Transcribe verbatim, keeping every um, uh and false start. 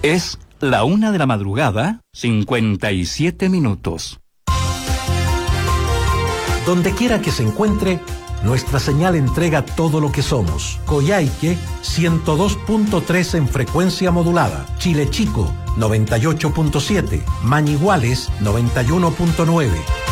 Es la una de la madrugada, cincuenta y siete minutos. Donde quiera que se encuentre, nuestra señal entrega todo lo que somos. Coyhaique, ciento dos punto tres en frecuencia modulada. Chile Chico, noventa y ocho punto siete. Mañiguales, noventa y uno punto nueve.